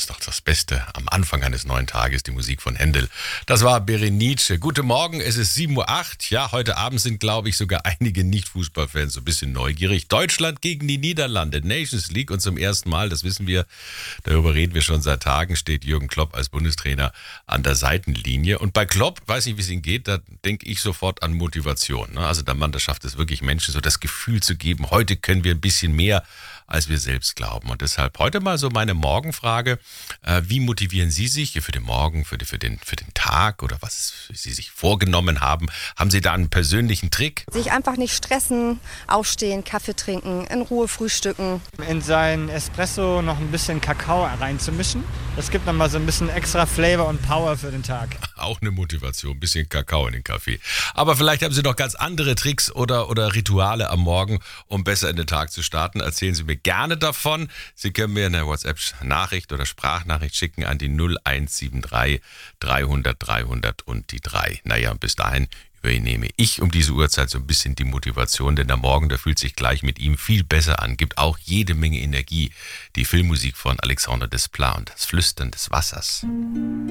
ist doch das Beste am Anfang eines neuen Tages, die Musik von Händel. Das war Berenice. Guten Morgen, es ist 7:08 Uhr. Ja, heute Abend sind, glaube ich, sogar einige Nicht-Fußballfans so ein bisschen neugierig. Deutschland gegen die Niederlande, Nations League, und zum ersten Mal, das wissen wir, darüber reden wir schon seit Tagen, steht Jürgen Klopp als Bundestrainer an der Seitenlinie. Und bei Klopp, weiß nicht, wie es ihm geht, da denke ich sofort an Motivation. Also der Mann, der schafft es wirklich, Menschen so das Gefühl zu geben, heute können wir ein bisschen mehr, als wir selbst glauben. Und deshalb heute mal so meine Morgenfrage. Wie motivieren Sie sich für den Morgen, für den Tag oder was Sie sich vorgenommen haben? Haben Sie da einen persönlichen Trick? Sich einfach nicht stressen, aufstehen, Kaffee trinken, in Ruhe frühstücken. In seinen Espresso noch ein bisschen Kakao reinzumischen. Das gibt nochmal so ein bisschen extra Flavor und Power für den Tag. Auch eine Motivation, ein bisschen Kakao in den Kaffee. Aber vielleicht haben Sie noch ganz andere Tricks oder Rituale am Morgen, um besser in den Tag zu starten. Erzählen Sie mir gerne davon. Sie können mir eine WhatsApp-Nachricht oder Sprachnachricht schicken an die 0173 300 300 und die 3. Naja, und bis dahin übernehme ich um diese Uhrzeit so ein bisschen die Motivation, denn der Morgen, der fühlt sich gleich mit ihm viel besser an, gibt auch jede Menge Energie. Die Filmmusik von Alexandre Desplat und das Flüstern des Wassers.